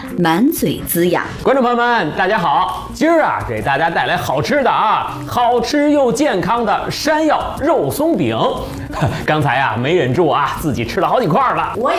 满嘴滋养。 观众朋友们，大家好，今儿啊给大家带来好吃的啊，好吃又健康的山药肉松饼。刚才啊没忍住啊，自己吃了好几块了。 我也